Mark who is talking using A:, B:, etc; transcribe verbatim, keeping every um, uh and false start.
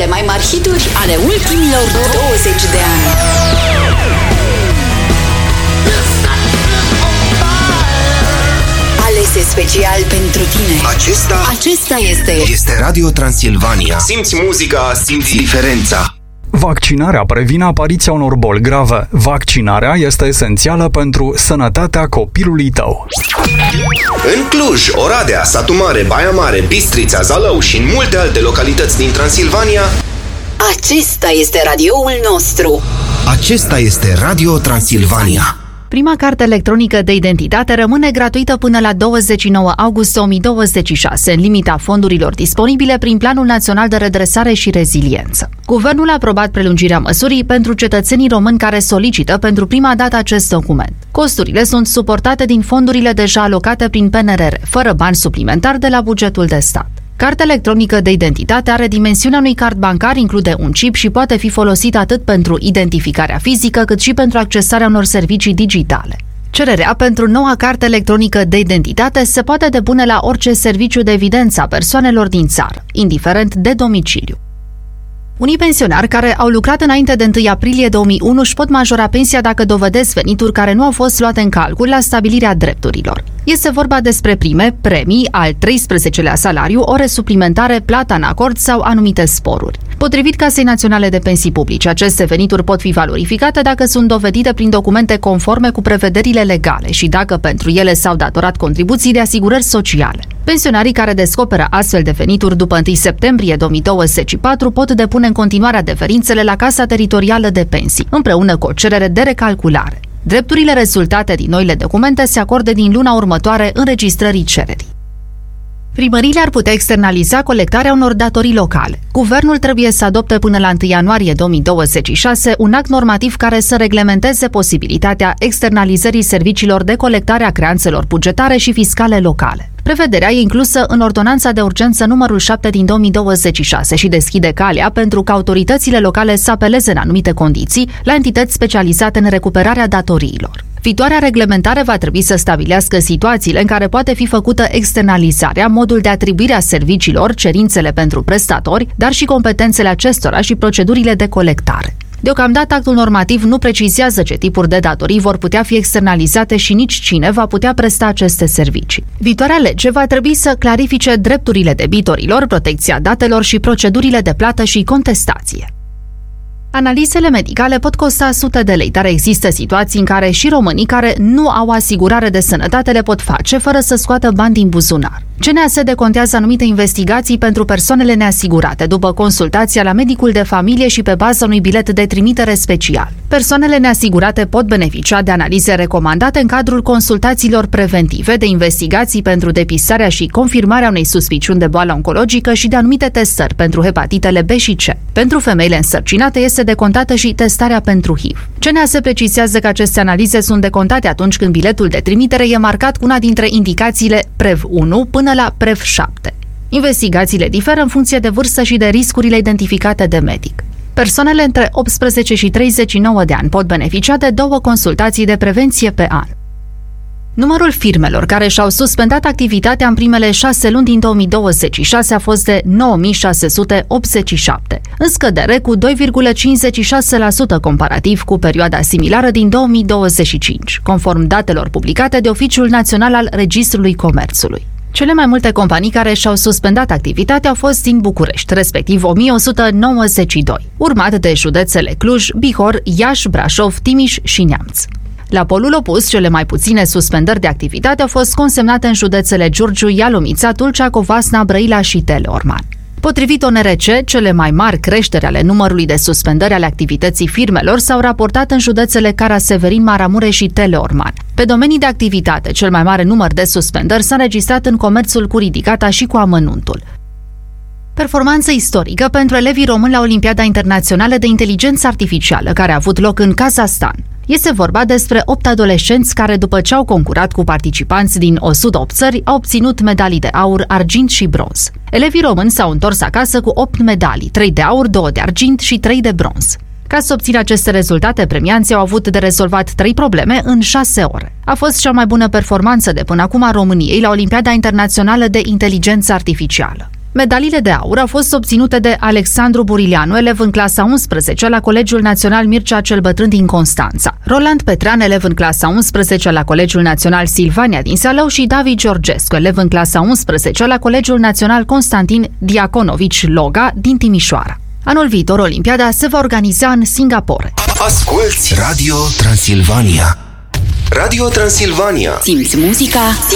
A: Cele mai mari hituri ale ultimilor douăzeci de ani. Alese special pentru tine.
B: Acesta
A: Acesta este
B: Este Radio Transilvania. Simți muzica, simți diferența.
C: Vaccinarea previne apariția unor boli grave. Vaccinarea este esențială pentru sănătatea copilului tău.
B: În Cluj, Oradea, Satu Mare, Baia Mare, Bistrița, Zalău și în multe alte localități din Transilvania,
A: Acesta este radioul nostru.
B: acesta este Radio Transilvania.
D: Prima carte electronică de identitate rămâne gratuită până la douăzeci și nouă august două mii douăzeci și șase, în limita fondurilor disponibile prin Planul Național de Redresare și Reziliență. Guvernul a aprobat prelungirea măsurii pentru cetățenii români care solicită pentru prima dată acest document. Costurile sunt suportate din fondurile deja alocate prin P N R R, fără bani suplimentari de la bugetul de stat. Cartea electronică de identitate are dimensiunea unui card bancar, include un chip și poate fi folosit atât pentru identificarea fizică, cât și pentru accesarea unor servicii digitale. Cererea pentru noua carte electronică de identitate se poate depune la orice serviciu de evidență a persoanelor din țară, indiferent de domiciliu. Unii pensionari care au lucrat înainte de întâi aprilie două mii unu își pot majora pensia dacă dovedesc venituri care nu au fost luate în calcul la stabilirea drepturilor. Este vorba despre prime, premii, al treisprezecelea salariu, ore suplimentare, plata în acord sau anumite sporuri. Potrivit Casei Naționale de Pensii Publice, aceste venituri pot fi valorificate dacă sunt dovedite prin documente conforme cu prevederile legale și dacă pentru ele s-au datorat contribuții de asigurări sociale. Pensionarii care descoperă astfel de venituri după întâi septembrie două mii douăzeci și patru pot depune în continuare adeferințele la Casa Teritorială de Pensii, împreună cu o cerere de recalculare. Drepturile rezultate din noile documente se acordă din luna următoare înregistrării cererii. Primăriile ar putea externaliza colectarea unor datorii locale. Guvernul trebuie să adopte până la întâi ianuarie două mii douăzeci și șase un act normativ care să reglementeze posibilitatea externalizării serviciilor de colectare a creanțelor bugetare și fiscale locale. Prevederea e inclusă în Ordonanța de Urgență numărul șapte din două mii douăzeci și șase și deschide calea pentru ca autoritățile locale să apeleze în anumite condiții la entități specializate în recuperarea datoriilor. Viitoarea reglementare va trebui să stabilească situațiile în care poate fi făcută externalizarea, modul de atribuire a serviciilor, cerințele pentru prestatori, dar și competențele acestora și procedurile de colectare. Deocamdată, actul normativ nu precizează ce tipuri de datorii vor putea fi externalizate și nici cine va putea presta aceste servicii. Viitoarea lege va trebui să clarifice drepturile debitorilor, protecția datelor și procedurile de plată și contestație. Analizele medicale pot costa sute de lei, dar există situații în care și românii care nu au asigurare de sănătate le pot face fără să scoată bani din buzunar. C N A S decontează anumite investigații pentru persoanele neasigurate după consultația la medicul de familie și pe baza unui bilet de trimitere special. Persoanele neasigurate pot beneficia de analize recomandate în cadrul consultațiilor preventive, de investigații pentru depistarea și confirmarea unei suspiciuni de boală oncologică și de anumite testări pentru hepatitele B și C. Pentru femeile însărcinate este decontată și testarea pentru H I V. C N A S precizează că aceste analize sunt decontate atunci când biletul de trimitere e marcat cu una dintre indicațiile Prev unu până la Prev șapte. Investigațiile diferă în funcție de vârstă și de riscurile identificate de medic. Persoanele între optsprezece și treizeci și nouă de ani pot beneficia de două consultații de prevenție pe an. Numărul firmelor care și-au suspendat activitatea în primele șase luni din două mii douăzeci și șase a fost de nouă mii șase sute optzeci și șapte, în scădere cu doi virgulă cincizeci și șase la sută comparativ cu perioada similară din două mii douăzeci și cinci, conform datelor publicate de Oficiul Național al Registrului Comerțului. Cele mai multe companii care și-au suspendat activitatea au fost din București, respectiv o mie o sută nouăzeci și doi, urmat de județele Cluj, Bihor, Iași, Brașov, Timiș și Neamț. La polul opus, cele mai puține suspendări de activitate au fost consemnate în județele Giurgiu, Ialomița, Tulcea, Covasna, Brăila și Teleorman. Potrivit O N R C, cele mai mari creșteri ale numărului de suspendări ale activității firmelor s-au raportat în județele Cara-Severin, Maramureș și Teleorman. Pe domenii de activitate, cel mai mare număr de suspendări s-a înregistrat în comerțul cu ridicata și cu amănuntul. Performanță istorică pentru elevii români la Olimpiada Internațională de Inteligență Artificială, care a avut loc în Kazahstan. Este vorba despre opt adolescenți care, după ce au concurat cu participanți din o sută opt țări, au obținut medalii de aur, argint și bronz. Elevii români s-au întors acasă cu opt medalii, trei de aur, două de argint și trei de bronz. Ca să obțină aceste rezultate, premianții au avut de rezolvat trei probleme în șase ore. A fost cea mai bună performanță de până acum a României la Olimpiada Internațională de Inteligență Artificială. Medaliile de aur au fost obținute de Alexandru Burileanu, elev în clasa unsprezecea la Colegiul Național Mircea cel Bătrân din Constanța, Roland Petrean, elev în clasa unsprezecea la Colegiul Național Silvania din Sialău și David Georgescu, elev în clasa unsprezecea la Colegiul Național Constantin Diaconovici Loga din Timișoara. Anul viitor, Olimpiada se va organiza în Singapore.
B: Asculți Radio Transilvania. Radio Transilvania.
A: Simți muzica?